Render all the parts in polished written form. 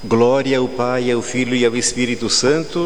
Glória ao Pai, ao Filho e ao Espírito Santo.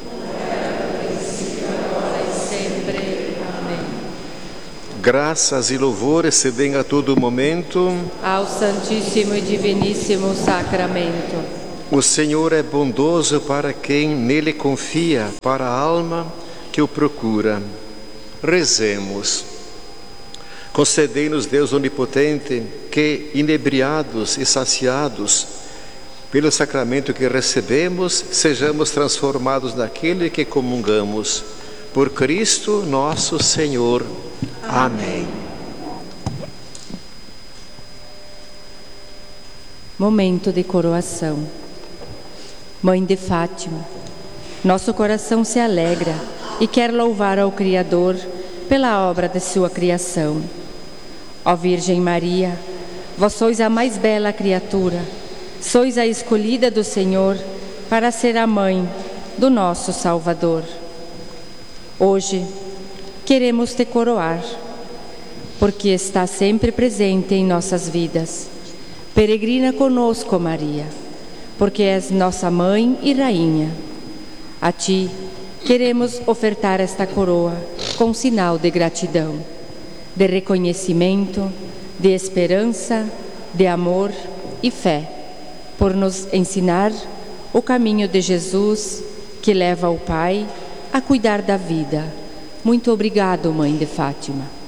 Graças e louvores se deem a todo momento ao Santíssimo e Diviníssimo Sacramento. O Senhor é bondoso para quem nele confia, para a alma que o procura. Rezemos. Concedei-nos, Deus Onipotente, que, inebriados e saciados pelo sacramento que recebemos, sejamos transformados naquele que comungamos. Por Cristo nosso Senhor. Amém. Momento de coroação. Mãe de Fátima, nosso coração se alegra e quer louvar ao Criador pela obra de sua criação. Ó Virgem Maria, vós sois a mais bela criatura, sois a escolhida do Senhor para ser a mãe do nosso Salvador. Hoje, queremos te coroar, porque está sempre presente em nossas vidas. Peregrina conosco, Maria, porque és nossa mãe e rainha. A ti queremos ofertar esta coroa com sinal de gratidão, de reconhecimento, de esperança, de amor e fé, por nos ensinar o caminho de Jesus que leva o Pai a cuidar da vida. Muito obrigado, Mãe de Fátima.